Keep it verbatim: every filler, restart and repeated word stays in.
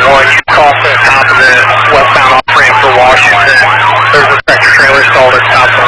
one, you cross the top of the westbound off-ramp for Washington. There's a tractor trailer stalled at the top of